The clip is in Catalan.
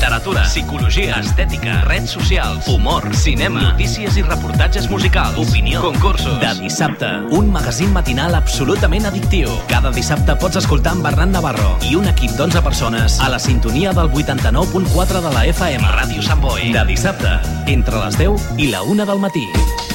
literatura, psicologia, estètica, redes socials, humor, cinema, notícies i reportatges musicals, opinió, concursos. De Dissabte, un magazín matinal absolutament addictiu. Cada dissabte pots escoltar amb Bernat Navarro i un equip d'11 persones a la sintonia del 89.4 de la FM. Ràdio Sant Boi. De dissabte, entre les 10 i la 1 del matí.